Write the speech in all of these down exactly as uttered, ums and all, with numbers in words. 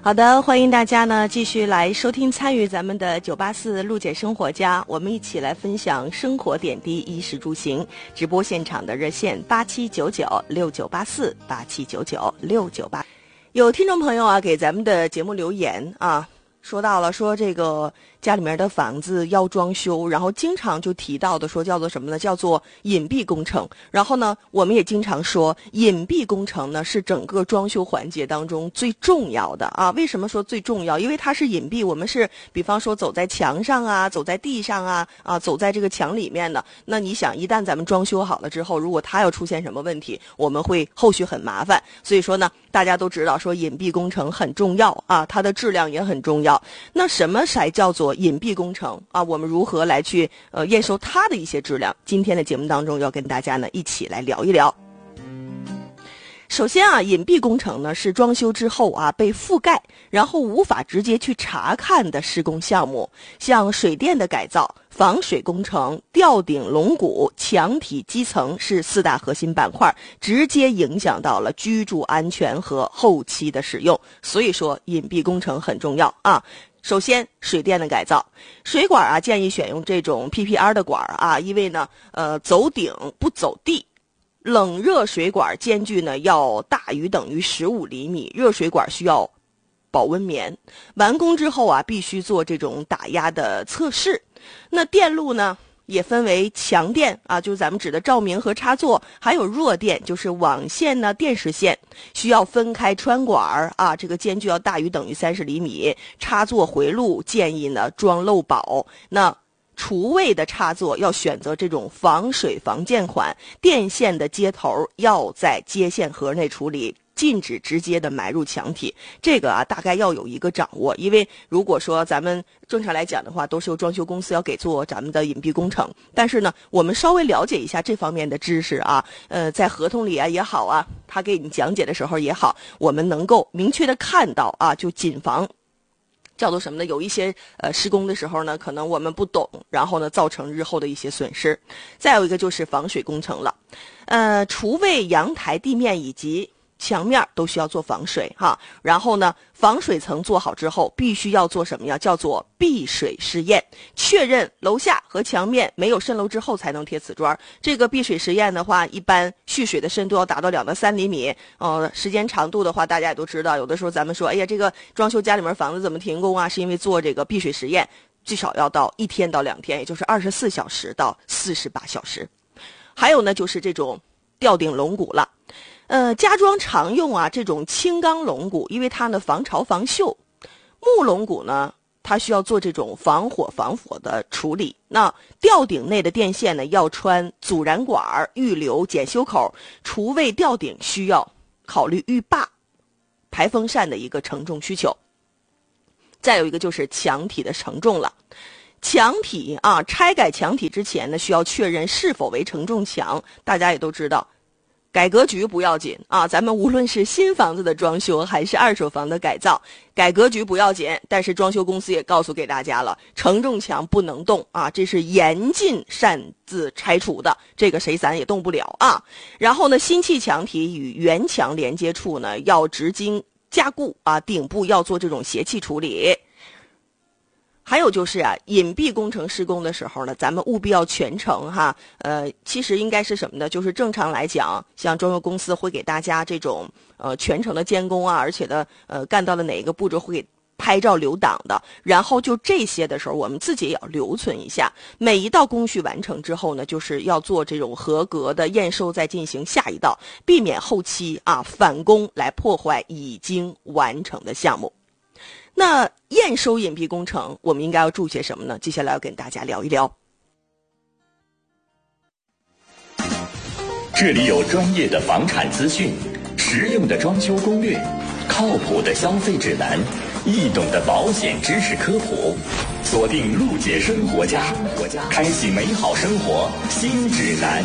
好的，欢迎大家呢继续来收听参与咱们的九八四陆姐生活家，我们一起来分享生活点滴衣食住行。直播现场的热线八七九九六九八四八七九九六九八。有听众朋友啊给咱们的节目留言啊，说到了说这个家里面的房子要装修，然后经常就提到的说叫做什么呢？叫做隐蔽工程。然后呢，我们也经常说隐蔽工程呢是整个装修环节当中最重要的啊。为什么说最重要？因为它是隐蔽，我们是比方说走在墙上啊，走在地上啊，啊，走在这个墙里面的。那你想，一旦咱们装修好了之后，如果它要出现什么问题，我们会后续很麻烦。所以说呢，大家都知道说隐蔽工程很重要啊，它的质量也很重要。那什么才叫做隐蔽工程啊？我们如何来去呃验收它的一些质量？今天的节目当中要跟大家呢一起来聊一聊。首先啊，隐蔽工程呢是装修之后啊被覆盖，然后无法直接去查看的施工项目，像水电的改造、防水工程、吊顶龙骨、墙体基层是四大核心板块，直接影响到了居住安全和后期的使用。所以说，隐蔽工程很重要啊。首先，水电的改造，水管啊建议选用这种 P P R 的管啊，因为呢，呃，走顶不走地。冷热水管间距呢要大于等于十五厘米，热水管需要保温棉。完工之后啊，必须做这种打压的测试。那电路呢也分为强电啊，就是咱们指的照明和插座，还有弱电，就是网线呢、电视线，需要分开穿管啊，这个间距要大于等于三十厘米。插座回路建议呢装漏保。那厨卫的插座要选择这种防水防溅款，电线的接头要在接线盒内处理，禁止直接的埋入墙体。这个啊大概要有一个掌握，因为如果说咱们正常来讲的话，都是由装修公司要给做咱们的隐蔽工程，但是呢我们稍微了解一下这方面的知识啊，呃在合同里啊也好啊，他给你讲解的时候也好，我们能够明确的看到啊，就谨防叫做什么呢？有一些呃施工的时候呢，可能我们不懂，然后呢造成日后的一些损失。再有一个就是防水工程了，呃，厨卫、阳台、地面以及墙面都需要做防水哈。然后呢，防水层做好之后，必须要做什么呀？叫做避水试验，确认楼下和墙面没有渗漏之后才能贴瓷砖。这个避水实验的话，一般蓄水的深度要达到两到三厘米。呃，时间长度的话，大家也都知道，有的时候咱们说，哎呀，这个装修家里面房子怎么停工啊？是因为做这个避水实验，最少要到一天到两天，也就是二十四小时到四十八小时。还有呢，就是这种吊顶龙骨了。呃，家装常用啊这种轻钢龙骨，因为它呢防潮防锈。木龙骨呢，它需要做这种防火防火的处理。那吊顶内的电线呢，要穿阻燃管、预留检修口。厨卫吊顶需要考虑浴霸、排风扇的一个承重需求。再有一个就是墙体的承重了。墙体啊，拆改墙体之前呢，需要确认是否为承重墙。大家也都知道，改格局不要紧啊，咱们无论是新房子的装修还是二手房的改造，改格局不要紧，但是装修公司也告诉给大家了，承重墙不能动啊，这是严禁擅自拆除的，这个谁咱也动不了啊。然后呢，新砌墙体与原墙连接处呢要直经加固啊，顶部要做这种斜砌处理。还有就是啊，隐蔽工程施工的时候呢，咱们务必要全程哈，呃，其实应该是什么呢？就是正常来讲，像装修公司会给大家这种呃全程的监工啊，而且呢，呃，干到了哪一个步骤会给拍照留档的。然后就这些的时候，我们自己也要留存一下。每一道工序完成之后呢，就是要做这种合格的验收，再进行下一道，避免后期啊返工来破坏已经完成的项目。那验收隐蔽工程，我们应该要注些什么呢？接下来要跟大家聊一聊。 这里有专业的房产资讯，实用的装修攻略，靠谱的消费指南，易懂的保险知识科普。锁定陆姐生活家，开启美好生活新指南。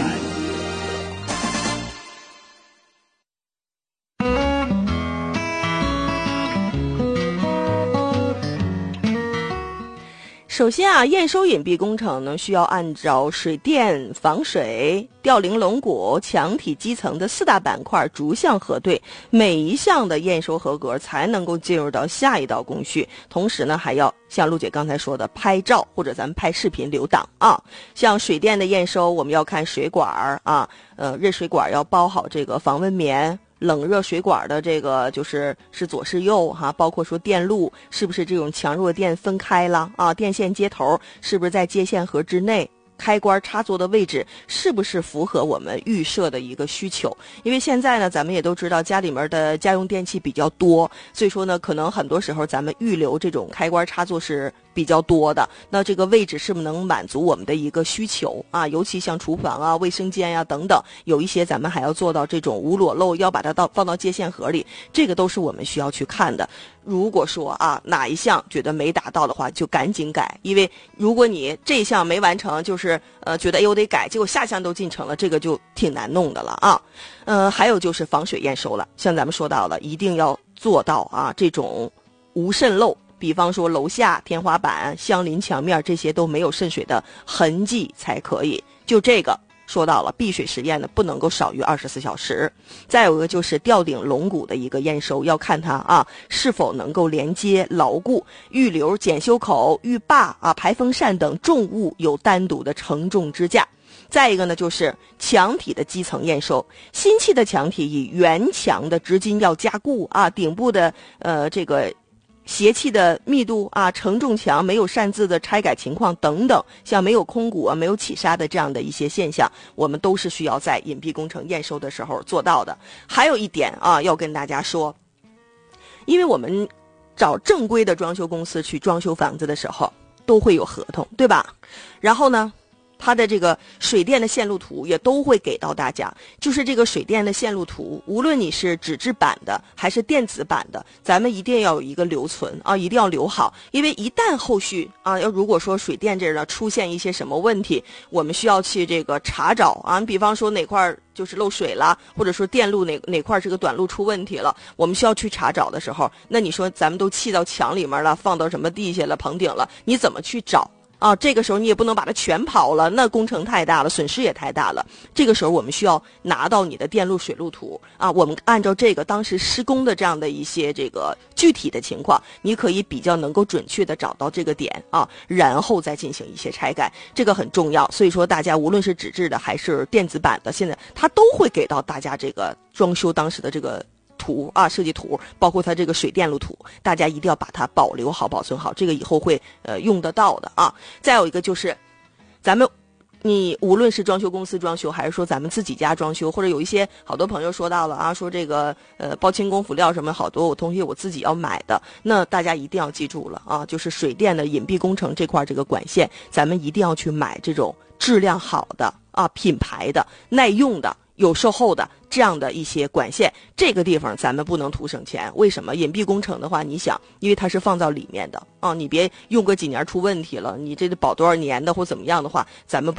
首先啊，验收隐蔽工程呢，需要按照水电、防水、吊零龙骨、墙体基层的四大板块逐项核对，每一项的验收合格才能够进入到下一道工序。同时呢，还要像陆姐刚才说的拍照或者咱们拍视频留档啊。像水电的验收，我们要看水管啊，呃，热水管要包好这个防蚊棉。冷热水管的这个就是是左是右哈，包括说电路是不是这种强弱电分开了啊，电线接头是不是在接线盒之内，开关插座的位置是不是符合我们预设的一个需求。因为现在呢咱们也都知道家里面的家用电器比较多，所以说呢可能很多时候咱们预留这种开关插座是比较多的，那这个位置是不是能满足我们的一个需求啊？尤其像厨房啊、卫生间呀、啊、等等，有一些咱们还要做到这种无裸漏，要把它到放到接线盒里，这个都是我们需要去看的。如果说啊哪一项觉得没达到的话，就赶紧改，因为如果你这项没完成，就是呃觉得哎我得改，结果下项都进城了，这个就挺难弄的了啊。呃，还有就是防水验收了，像咱们说到了，一定要做到啊这种无渗漏。比方说楼下天花板、相邻墙面这些都没有渗水的痕迹才可以。就这个说到了闭水实验呢，不能够少于二十四小时。再有一个就是吊顶龙骨的一个验收，要看它啊是否能够连接牢固，预留检修口、浴霸啊、排风扇等重物有单独的承重支架。再一个呢，就是墙体的基层验收，新砌的墙体以原墙的直筋要加固啊，顶部的呃这个斜砌的密度啊，承重墙没有擅自的拆改情况等等，像没有空鼓啊、没有起沙的这样的一些现象，我们都是需要在隐蔽工程验收的时候做到的。还有一点啊，要跟大家说，因为我们找正规的装修公司去装修房子的时候，都会有合同，对吧？然后呢，它的这个水电的线路图也都会给到大家，就是这个水电的线路图，无论你是纸质版的还是电子版的，咱们一定要有一个留存啊，一定要留好，因为一旦后续啊，要如果说水电这儿呢出现一些什么问题，我们需要去这个查找啊，比方说哪块就是漏水了，或者说电路哪哪块这个短路出问题了，我们需要去查找的时候，那你说咱们都砌到墙里面了，放到什么地下了、棚顶了，你怎么去找？啊，这个时候你也不能把它全刨了，那工程太大了，损失也太大了。这个时候我们需要拿到你的电路水路图啊，我们按照这个当时施工的这样的一些这个具体的情况，你可以比较能够准确的找到这个点啊，然后再进行一些拆改，这个很重要。所以说大家无论是纸质的还是电子版的，现在它都会给到大家这个装修当时的这个图啊，设计图，包括它这个水电路图，大家一定要把它保留好、保存好，这个以后会呃用得到的啊。再有一个就是，咱们你无论是装修公司装修，还是说咱们自己家装修，或者有一些好多朋友说到了啊，说这个呃包清工辅料什么好多我东西我自己要买的，那大家一定要记住了啊，就是水电的隐蔽工程这块这个管线，咱们一定要去买这种质量好的啊、品牌的、耐用的、有售后的这样的一些管线，这个地方咱们不能图省钱。为什么？隐蔽工程的话，你想，因为它是放到里面的啊，你别用个几年出问题了，你这得保多少年的或怎么样的话，咱们不